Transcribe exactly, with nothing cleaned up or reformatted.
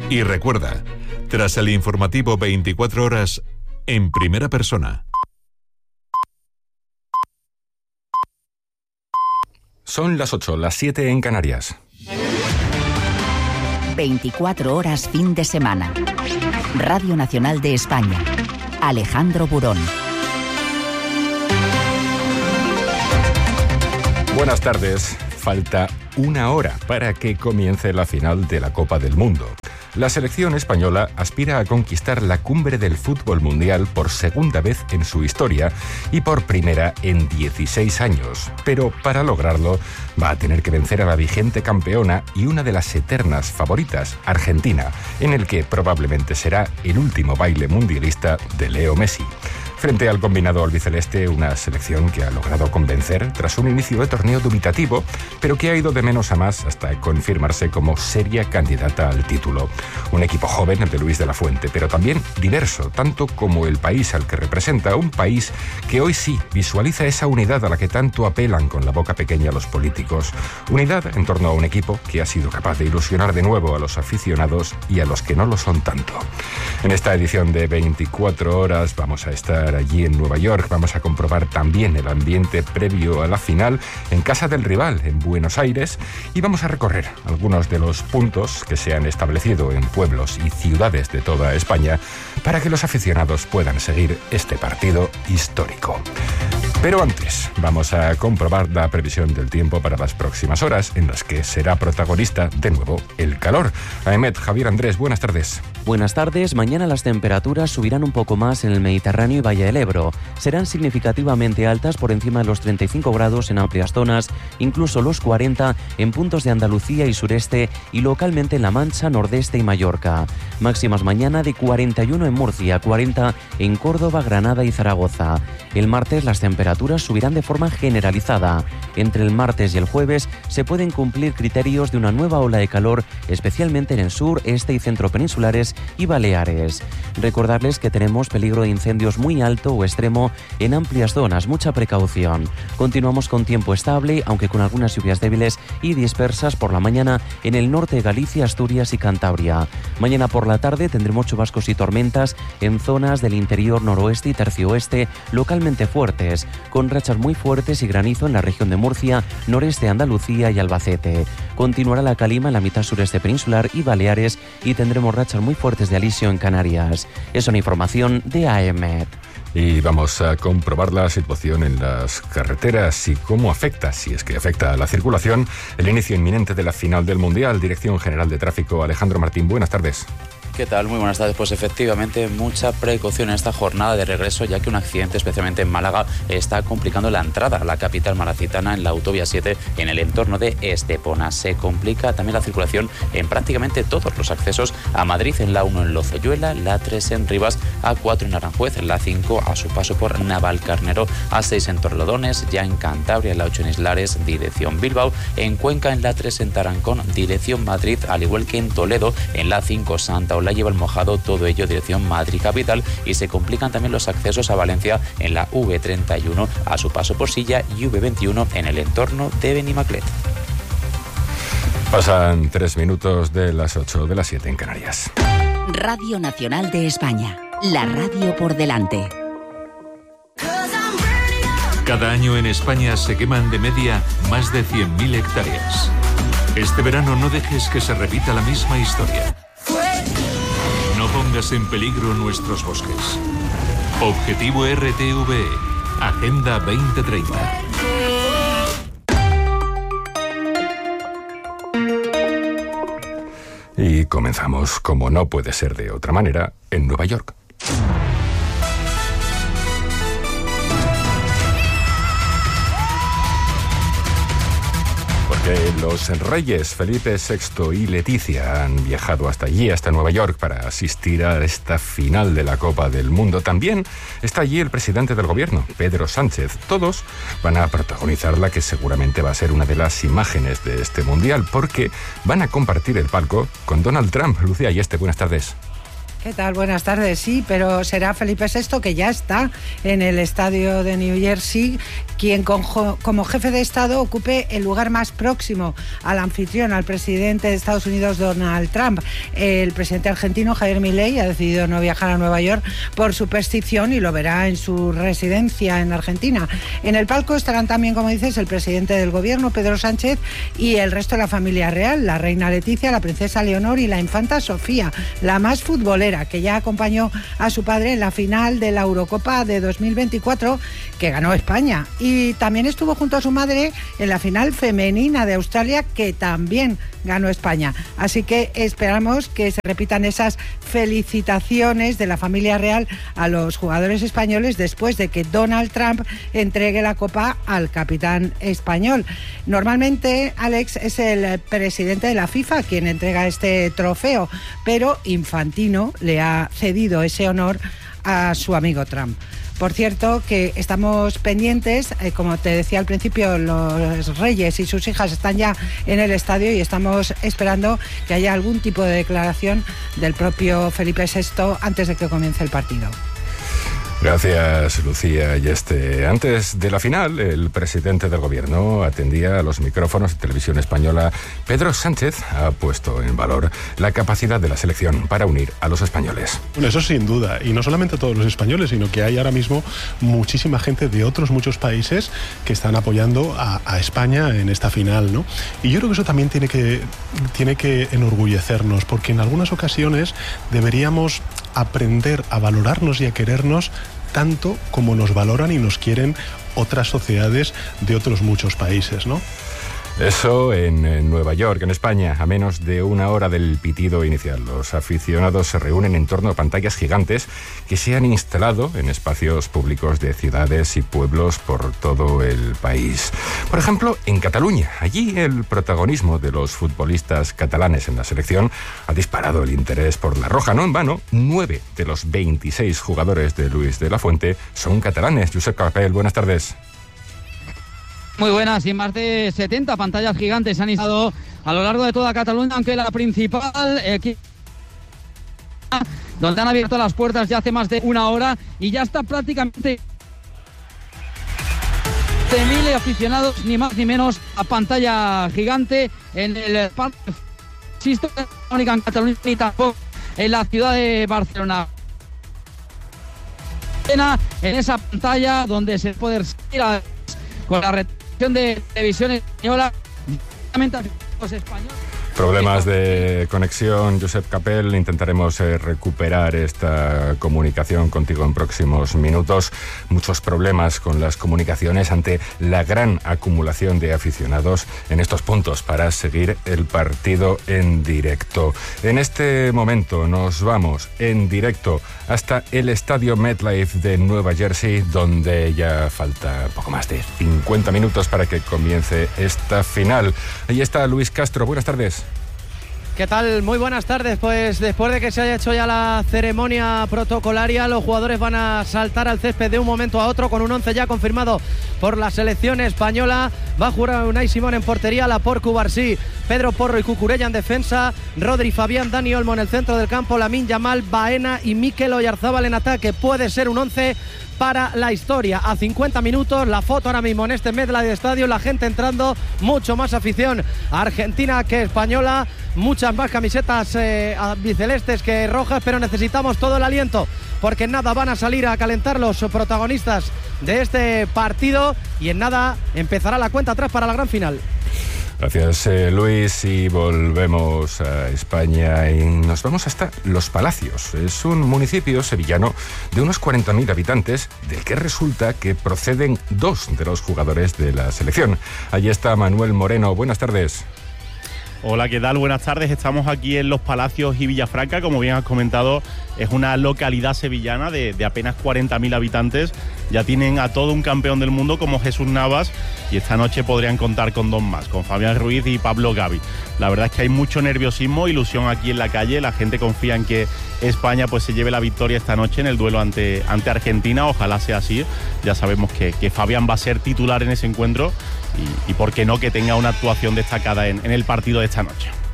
Y recuerda, tras el informativo veinticuatro horas, en primera persona. Son las ocho, las siete en Canarias. veinticuatro horas fin de semana. Radio Nacional de España. Alejandro Burón. Buenas tardes. Falta una hora para que comience la final de la Copa del Mundo. La selección española aspira a conquistar la cumbre del fútbol mundial por segunda vez en su historia y por primera en dieciséis años. Pero para lograrlo va a tener que vencer a la vigente campeona y una de las eternas favoritas, Argentina, en el que probablemente será el último baile mundialista de Leo Messi. Frente al combinado albiceleste, una selección que ha logrado convencer tras un inicio de torneo dubitativo, pero que ha ido de menos a más hasta confirmarse como seria candidata al título. Un equipo joven, el de Luis de la Fuente, pero también diverso, tanto como el país al que representa, un país que hoy sí visualiza esa unidad a la que tanto apelan con la boca pequeña los políticos. Unidad en torno a un equipo que ha sido capaz de ilusionar de nuevo a los aficionados y a los que no lo son tanto. En esta edición de veinticuatro horas vamos a estar allí en Nueva York. Vamos a comprobar también el ambiente previo a la final en casa del rival, en Buenos Aires, y vamos a recorrer algunos de los puntos que se han establecido en pueblos y ciudades de toda España para que los aficionados puedan seguir este partido histórico. Pero antes, vamos a comprobar la previsión del tiempo para las próximas horas, en las que será protagonista, de nuevo, el calor. Aemet, Javier Andrés, buenas tardes. Buenas tardes. Mañana las temperaturas subirán un poco más en el Mediterráneo y Valle del Ebro. Serán significativamente altas por encima de los treinta y cinco grados en amplias zonas, incluso los cuarenta en puntos de Andalucía y sureste y localmente en La Mancha, Nordeste y Mallorca. Máximas mañana de cuarenta y uno en Murcia, cuarenta en Córdoba, Granada y Zaragoza. El martes las temperaturas subirán de forma generalizada. Entre el martes y el jueves se pueden cumplir criterios de una nueva ola de calor, especialmente en el sur, este y centro peninsulares y Baleares. Recordarles que tenemos peligro de incendios muy alto o extremo en amplias zonas, mucha precaución. Continuamos con tiempo estable, aunque con algunas lluvias débiles y dispersas por la mañana en el norte de Galicia, Asturias y Cantabria. Mañana por la tarde tendremos chubascos y tormentas en zonas del interior noroeste y tercioeste, localmente fuertes, con rachas muy fuertes y granizo en la región de Murcia, noreste de Andalucía y Albacete. Continuará la calima en la mitad sureste peninsular y Baleares y tendremos rachas muy fuertes de alisio en Canarias. Es una información de Aemet. Y vamos a comprobar la situación en las carreteras y cómo afecta, si es que afecta a la circulación, el inicio inminente de la final del Mundial. Dirección General de Tráfico, Alejandro Martín, buenas tardes. ¿Qué tal? Muy buenas tardes. Pues efectivamente, mucha precaución en esta jornada de regreso, ya que un accidente, especialmente en Málaga, está complicando la entrada a la capital malacitana en la autovía siete en el entorno de Estepona. Se complica también la circulación en prácticamente todos los accesos a Madrid, en la uno en Lozoyuela, la tres en Rivas, A cuatro en Aranjuez, la cinco a su paso por Navalcarnero, A seis en Torrelodones, ya en Cantabria, la ocho en Islares, dirección Bilbao, en Cuenca, en la tres en Tarancón, dirección Madrid, al igual que en Toledo, en la cinco Santa Olalla, lleva el Mojado, todo ello dirección Madrid capital, y se complican también los accesos a Valencia en la V treinta y uno a su paso por Silla y V veintiuno en el entorno de Benimaclet. Pasan tres minutos de las ocho de las siete en Canarias. Radio Nacional de España, la radio por delante. Cada año en España se queman de media más de cien mil hectáreas. Este verano no dejes que se repita la misma historia. No pongas en peligro nuestros bosques. Objetivo R T V E, Agenda veinte treinta. Y comenzamos, como no puede ser de otra manera, en Nueva York. Los reyes Felipe sexto y Leticia han viajado hasta allí, hasta Nueva York, para asistir a esta final de la Copa del Mundo. También está allí el presidente del gobierno, Pedro Sánchez. Todos van a protagonizar la que seguramente va a ser una de las imágenes de este Mundial, porque van a compartir el palco con Donald Trump. Lucía Ayeste, buenas tardes. ¿Qué tal? Buenas tardes. Sí, pero será Felipe sexto, que ya está en el estadio de New Jersey, quien con, como jefe de Estado ocupe el lugar más próximo al anfitrión, al presidente de Estados Unidos, Donald Trump. El presidente argentino, Javier Milei, ha decidido no viajar a Nueva York por superstición y lo verá en su residencia en Argentina. En el palco estarán también, como dices, el presidente del gobierno, Pedro Sánchez, y el resto de la familia real, la reina Leticia, la princesa Leonor y la infanta Sofía, la más futbolera, que ya acompañó a su padre en la final de la Eurocopa de dos mil veinticuatro, que ganó España. Y también estuvo junto a su madre en la final femenina de Australia, que también ganó España. Así que esperamos que se repitan esas felicitaciones de la familia real a los jugadores españoles después de que Donald Trump entregue la copa al capitán español. Normalmente, Alex, es el presidente de la FIFA quien entrega este trofeo, pero Infantino le ha cedido ese honor a su amigo Trump. Por cierto, que estamos pendientes, eh, como te decía al principio, los reyes y sus hijas están ya en el estadio y estamos esperando que haya algún tipo de declaración del propio Felipe sexto antes de que comience el partido. Gracias, Lucía. Y este, antes de la final, el presidente del gobierno atendía a los micrófonos de Televisión Española. Pedro Sánchez ha puesto en valor la capacidad de la selección para unir a los españoles. Bueno, eso sin duda. Y no solamente a todos los españoles, sino que hay ahora mismo muchísima gente de otros muchos países que están apoyando a, a España en esta final, ¿no? Y yo creo que eso también tiene que, tiene que enorgullecernos, porque en algunas ocasiones deberíamos aprender a valorarnos y a querernos tanto como nos valoran y nos quieren otras sociedades de otros muchos países, ¿no? Eso en, en Nueva York, en España, a menos de una hora del pitido inicial. Los aficionados se reúnen en torno a pantallas gigantes que se han instalado en espacios públicos de ciudades y pueblos por todo el país. Por ejemplo, en Cataluña. Allí el protagonismo de los futbolistas catalanes en la selección ha disparado el interés por la roja. No en vano, nueve de los veintiséis jugadores de Luis de la Fuente son catalanes. Josep Capel, buenas tardes. Muy buenas, y más de setenta pantallas gigantes han instalado a lo largo de toda Cataluña, aunque la principal, eh, donde han abierto las puertas ya hace más de una hora y ya está prácticamente de mil aficionados, ni más ni menos, a pantalla gigante en el parque en Cataluña ni tampoco en la ciudad de Barcelona. En esa pantalla donde se puede seguir a, con la red de televisión española, directamente a los españoles. Problemas de conexión, Josep Capel. Intentaremos eh, recuperar esta comunicación contigo en próximos minutos. Muchos problemas con las comunicaciones ante la gran acumulación de aficionados en estos puntos para seguir el partido en directo. En este momento nos vamos en directo hasta el estadio MetLife de Nueva Jersey, donde ya falta poco más de cincuenta minutos para que comience esta final. Ahí está Luis Castro. Buenas tardes. ¿Qué tal? Muy buenas tardes. Pues después de que se haya hecho ya la ceremonia protocolaria, los jugadores van a saltar al césped de un momento a otro con un once ya confirmado por la selección española. Va a jugar Unai Simón en portería, Laporte, Cubarsí, Pedro Porro y Cucurella en defensa, Rodri, Fabián, Dani Olmo en el centro del campo, Lamine Yamal, Baena y Mikel Oyarzábal en ataque. Puede ser un once para la historia. A cincuenta minutos, la foto ahora mismo en este MetLife Stadium, la gente entrando, mucho más afición argentina que española, muchas más camisetas eh, bicelestes que rojas, pero necesitamos todo el aliento, porque en nada van a salir a calentar los protagonistas de este partido y en nada empezará la cuenta atrás para la gran final. Gracias, eh, Luis, y volvemos a España y nos vamos hasta Los Palacios. Es un municipio sevillano de unos cuarenta mil habitantes, del que resulta que proceden dos de los jugadores de la selección. Allí está Manuel Moreno. Buenas tardes. Hola, ¿qué tal? Buenas tardes. Estamos aquí en Los Palacios y Villafranca. Como bien has comentado, es una localidad sevillana de, de apenas cuarenta mil habitantes. Ya tienen a todo un campeón del mundo como Jesús Navas y esta noche podrían contar con dos más, con Fabián Ruiz y Pablo Gavi. La verdad es que hay mucho nerviosismo, ilusión aquí en la calle. La gente confía en que España pues se lleve la victoria esta noche en el duelo ante, ante Argentina. Ojalá sea así. Ya sabemos que, que Fabián va a ser titular en ese encuentro y, y por qué no que tenga una actuación destacada en, en el partido de esta noche.